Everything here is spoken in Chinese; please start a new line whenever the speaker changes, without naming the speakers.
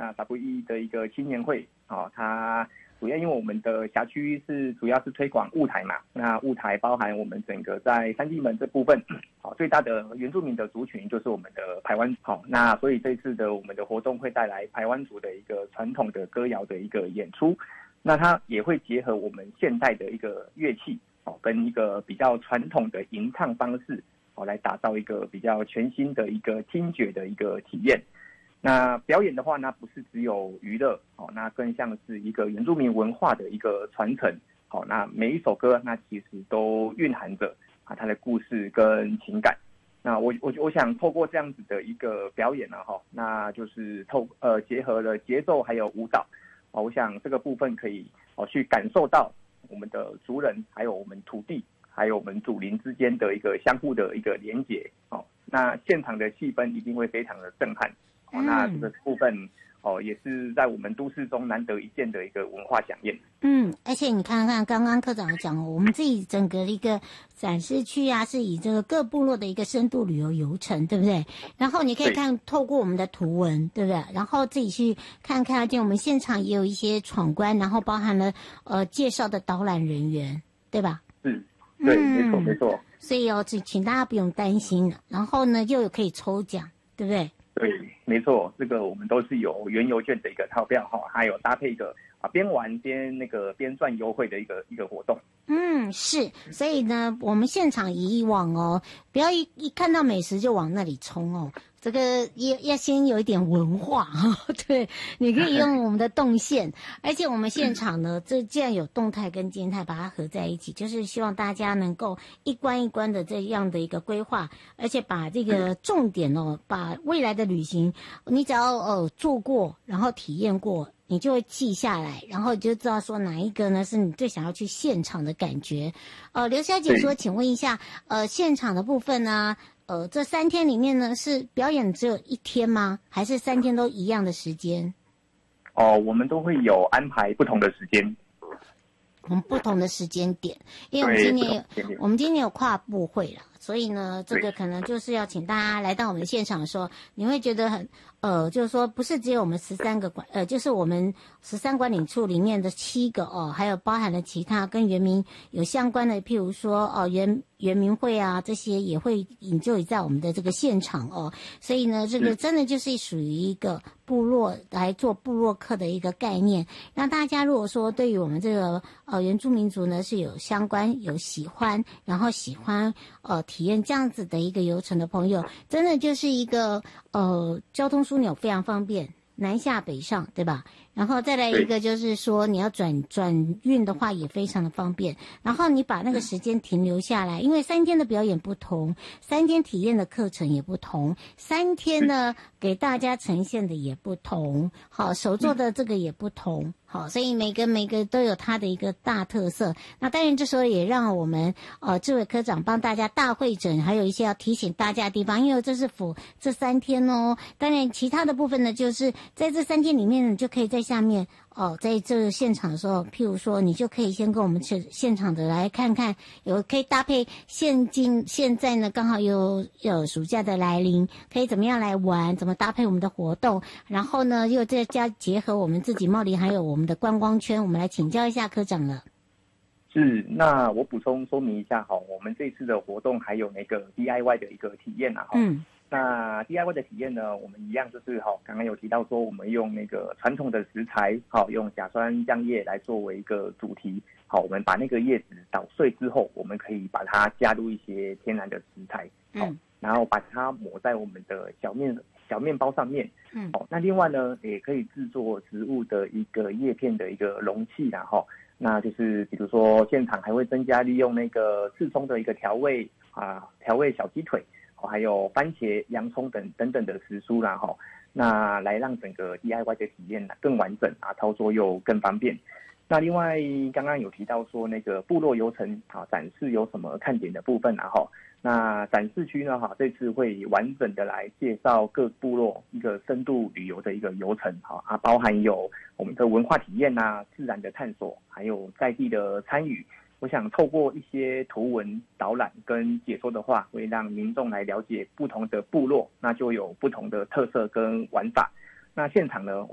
那 W1的一个青年会，它主要因为我们的辖区主要是推广雾台嘛，那雾台包含我们整个在三地门这部分，最大的原住民的族群就是我们的排湾，那所以这次的我们的活动会带来排湾族的一个传统的歌谣的一个演出，那它也会结合我们现代的一个乐器，跟一个比较传统的吟唱方式，来打造一个比较全新的一个听觉的一个体验。那表演的话，那不是只有娱乐，那更像是一个原住民文化的一个传承。那每一首歌，那其实都蕴含着它的故事跟情感。那我想透过这样子的一个表演那就是结合了节奏还有舞蹈，我想这个部分可以去感受到我们的族人还有我们土地还有我们祖灵之间的一个相互的一个连结。那现场的气氛一定会非常的震撼。那这个部分也是在我们都市中难得一见的一个文化飨宴。
而且你看看刚刚科长讲，我们自己整个的一个展示区啊，是以这个各部落的一个深度旅游游程，对不对？然后你可以透过我们的图文，对不对？然后自己去看看，而且我们现场也有一些闯关，然后包含了介绍的导览人员，对吧？
是，对，没错。
所以请大家不用担心了。然后呢，又有可以抽奖，对不对？
对，没错，这个我们都是有原油券的一个套票还有搭配一个边玩边赚优惠的一个活动。
是，所以呢，我们现场以往不要一看到美食就往那里冲这个要先有一点文化对，你可以用我们的动线，而且我们现场呢，这既然有动态跟静态把它合在一起，就是希望大家能够一关一关的这样的一个规划，而且把这个重点把未来的旅行，你只要做过，然后体验过，你就会记下来，然后你就知道说哪一个呢是你最想要去现场的感觉。刘小姐说，请问一下，现场的部分呢，这3天里面呢是表演只有1天吗？还是3天都一样的时间？
我们都会有安排不同的时间。
我们不同的时间点，因为我们今年有跨部会了，所以呢，这个可能就是要请大家来到我们的现场的时候，你会觉得很就是说不是只有我们13个就是我们13管理处里面的7个还有包含了其他跟原民有相关的，譬如说原民会啊，这些也会引就在我们的这个现场所以呢，这个真的就是属于一个部落来做部落客的一个概念，让大家如果说对于我们这个原住民族呢是有相关有喜欢，然后喜欢体验这样子的一个游程的朋友，真的就是一个交通枢纽非常方便，南下北上，对吧？然后再来一个就是说你要转运的话也非常的方便，然后你把那个时间停留下来，因为3天的表演不同，3天体验的课程也不同，3天呢给大家呈现的也不同，好，手做的这个也不同，好，所以每个都有它的一个大特色。那当然这时候也让我们智慧科长帮大家大会诊，还有一些要提醒大家的地方，因为这是这3天当然其他的部分呢，就是在这3天里面你就可以在下面在这个现场的时候，譬如说你就可以先跟我们现场的来看看，可以搭配现在呢刚好有暑假的来临，可以怎么样来玩，怎么搭配我们的活动，然后呢又再结合我们自己茂林还有我们的观光圈，我们来请教一下科长了。
是，那我补充说明一下我们这次的活动还有那个 DIY 的一个体验那 DIY 的体验呢，我们一样就是刚刚有提到说我们用那个传统的食材用甲酸浆叶来作为一个主题我们把那个叶子捣碎之后，我们可以把它加入一些天然的食材然后把它抹在我们的小面包上面那另外呢也可以制作植物的一个叶片的一个容器那就是比如说现场还会增加利用那个刺葱的一个调味小鸡腿还有番茄、洋葱等等的时蔬那来让整个 DIY 的体验更完整操作又更方便。那另外刚刚有提到说那个部落游程展示有什么看点的部分那展示区呢这次会完整的来介绍各部落一个深度旅游的一个游程包含有我们的文化体验自然的探索，还有在地的参与。我想透过一些图文导览跟解说的话，会让民众来了解不同的部落，那就有不同的特色跟玩法。那现场呢，